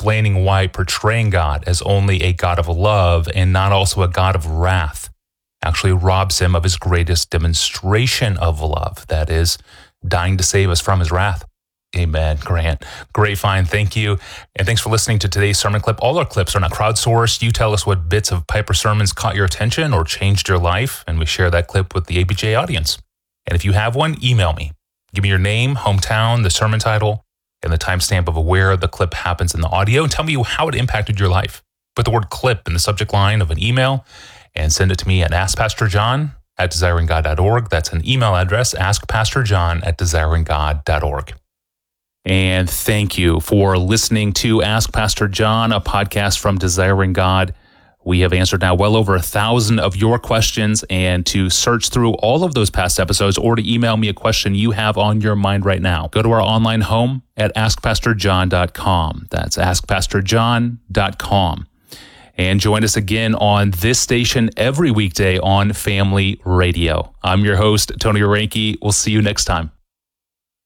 explaining why portraying God as only a God of love and not also a God of wrath actually robs him of his greatest demonstration of love, that is, dying to save us from his wrath. Amen, Grant. Great find. Thank you. And thanks for listening to today's sermon clip. All our clips are not crowdsourced. You tell us what bits of Piper sermons caught your attention or changed your life, and we share that clip with the ABJ audience. And if you have one, email me. Give me your name, hometown, the sermon title, and the timestamp of where the clip happens in the audio, and tell me how it impacted your life. Put the word clip in the subject line of an email and send it to me at askpastorjohn@desiringgod.org. That's an email address, askpastorjohn@desiringgod.org. And thank you for listening to Ask Pastor John, a podcast from Desiring God. We have answered now well over 1,000 of your questions, and to search through all of those past episodes or to email me a question you have on your mind right now, go to our online home at askpastorjohn.com. That's askpastorjohn.com. And join us again on this station every weekday on Family Radio. I'm your host, Tony Orenke. We'll see you next time.